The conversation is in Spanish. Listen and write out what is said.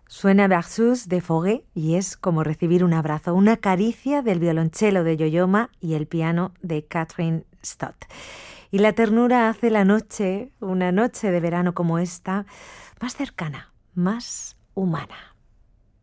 Suena Berceuse de Fauré y es como recibir un abrazo, una caricia del violonchelo de Yo-Yo Ma y el piano de Catherine Stott. Y la ternura hace la noche, una noche de verano como esta, más cercana, más humana.